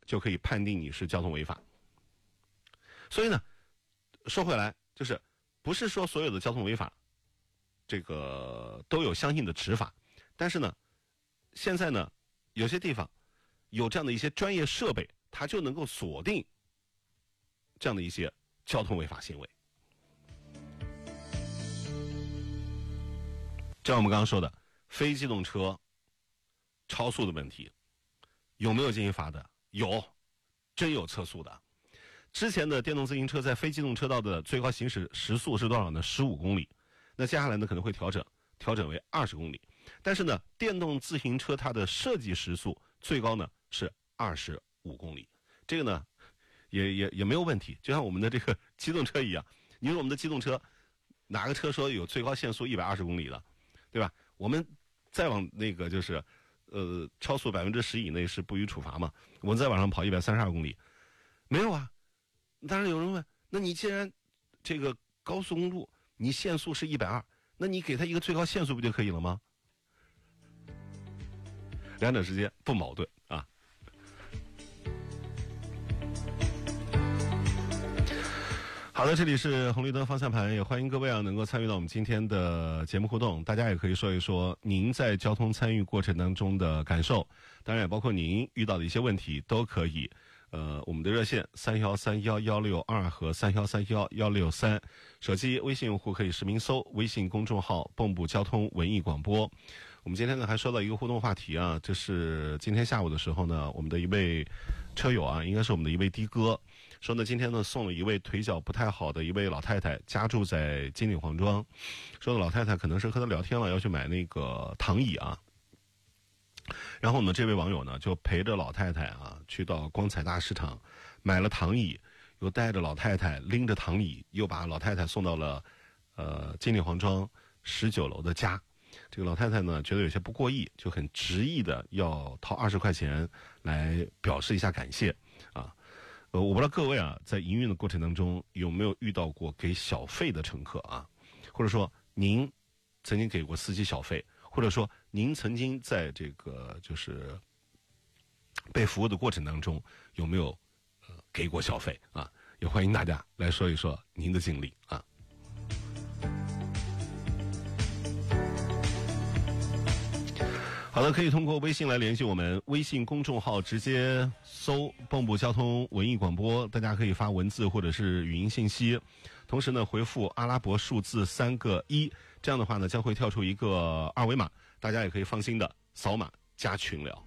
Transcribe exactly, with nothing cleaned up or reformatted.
就可以判定你是交通违法。所以呢，说回来，就是不是说所有的交通违法，这个都有相应的执法，但是呢，现在呢，有些地方有这样的一些专业设备，它就能够锁定这样的一些交通违法行为。就像我们刚刚说的，非机动车超速的问题，有没有进行罚的？有，真有测速的。之前的电动自行车在非机动车道的最高行驶时速是多少呢？十五公里。那接下来呢可能会调整，调整为二十公里。但是呢，电动自行车它的设计时速最高呢是二十五公里。这个呢，也也也没有问题。就像我们的这个机动车一样，你说我们的机动车，哪个车说有最高限速一百二十公里的，对吧？我们再往那个就是，呃，超速百分之十以内是不予处罚嘛。我们再往上跑一百三十二公里，没有啊。当然有人问，那你既然这个高速公路你限速是一百二，那你给他一个最高限速不就可以了吗？两者之间不矛盾啊。好的，这里是红绿灯方向盘，也欢迎各位啊能够参与到我们今天的节目互动。大家也可以说一说您在交通参与过程当中的感受，当然也包括您遇到的一些问题都可以。呃，我们的热线三幺三幺幺六二和三幺三幺幺六三，手机微信用户可以实名搜微信公众号蚌埠交通文艺广播。我们今天呢还说到一个互动话题啊，这是今天下午的时候呢，我们的一位车友啊，应该是我们的一位的哥，说呢今天呢送了一位腿脚不太好的一位老太太，家住在金鼎黄庄，说呢老太太可能是和他聊天了，要去买那个躺椅啊。然后呢，这位网友呢就陪着老太太啊去到光彩大市场买了躺椅，又带着老太太拎着躺椅，又把老太太送到了呃金鼎黄庄十九楼的家。这个老太太呢觉得有些不过意，就很执意的要掏二十块钱来表示一下感谢啊。呃，我不知道各位啊在营运的过程当中有没有遇到过给小费的乘客啊，或者说您曾经给过司机小费。或者说您曾经在这个就是被服务的过程当中有没有呃给过小费啊？也欢迎大家来说一说您的经历啊。好的，可以通过微信来联系我们，微信公众号直接搜蚌埠交通文艺广播，大家可以发文字或者是语音信息，同时呢回复阿拉伯数字三个一，这样的话呢将会跳出一个二维码，大家也可以放心的扫码加群聊。